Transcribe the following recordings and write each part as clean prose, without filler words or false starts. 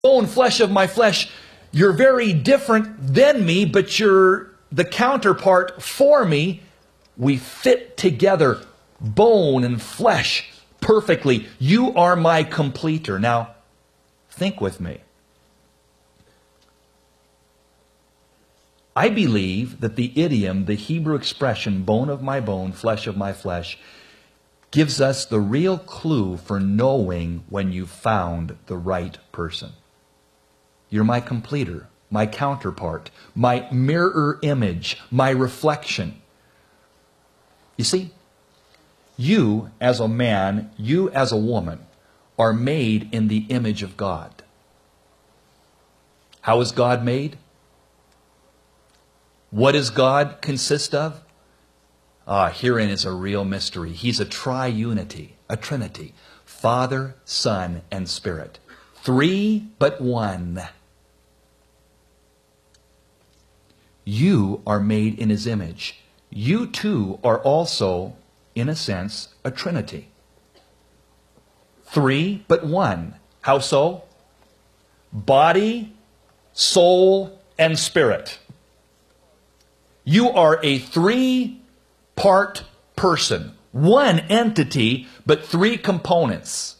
bone, flesh of my flesh. You're very different than me, but you're the counterpart for me. We fit together, bone and flesh, perfectly. You are my completer. Now, think with me. I believe that the idiom, the Hebrew expression, bone of my bone, flesh of my flesh, gives us the real clue for knowing when you've found the right person. You're my completer, my counterpart, my mirror image, my reflection. You see, you as a man, you as a woman, are made in the image of God. How is God made? What does God consist of? Herein is a real mystery. He's a triunity, a trinity. Father, Son, and Spirit. Three, but one. You are made in His image. You too are also, in a sense, a trinity. Three, but one. How so? Body, soul, and spirit. You are a three-part person. One entity, but three components.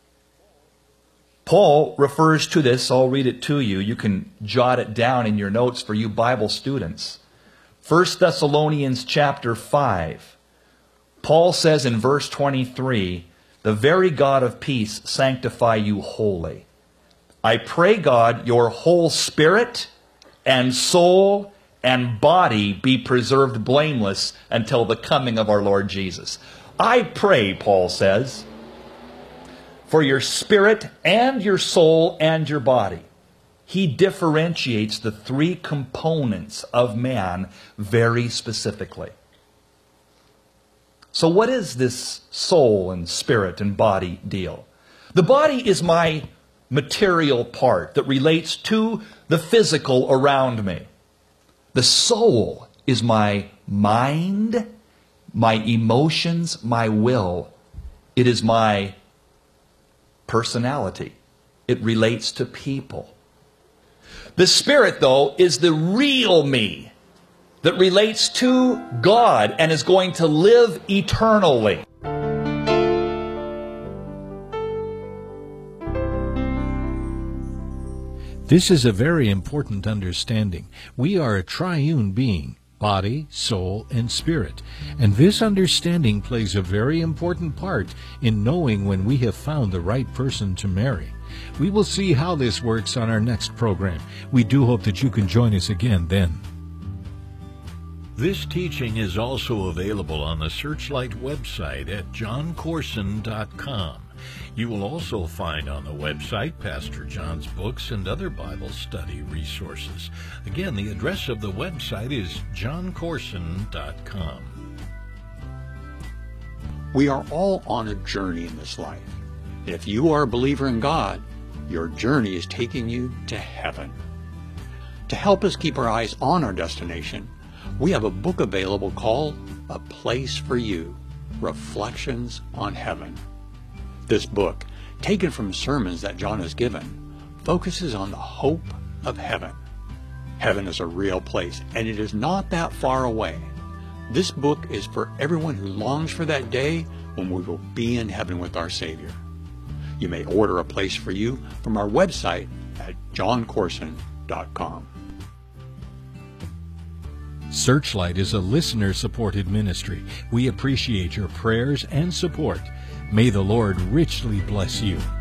Paul refers to this. I'll read it to you. You can jot it down in your notes for you Bible students. 1 Thessalonians chapter 5. Paul says in verse 23, "The very God of peace sanctify you wholly. I pray God your whole spirit and soul and body be preserved blameless until the coming of our Lord Jesus." I pray, Paul says, for your spirit and your soul and your body. He differentiates the three components of man very specifically. So what is this soul and spirit and body deal? The body is my material part that relates to the physical around me. The soul is my mind, my emotions, my will. It is my personality. It relates to people. The spirit, though, is the real me that relates to God and is going to live eternally. This is a very important understanding. We are a triune being, body, soul, and spirit. And this understanding plays a very important part in knowing when we have found the right person to marry. We will see how this works on our next program. We do hope that you can join us again then. This teaching is also available on the Searchlight website at johncorson.com. You will also find on the website Pastor John's books and other Bible study resources. Again, the address of the website is johncorson.com. We are all on a journey in this life. If you are a believer in God, your journey is taking you to heaven. To help us keep our eyes on our destination, we have a book available called A Place for You, Reflections on Heaven. This book, taken from sermons that John has given, focuses on the hope of heaven. Heaven is a real place, and it is not that far away. This book is for everyone who longs for that day when we will be in heaven with our Savior. You may order A Place for You from our website at johncorson.com. Searchlight is a listener-supported ministry. We appreciate your prayers and support. May the Lord richly bless you.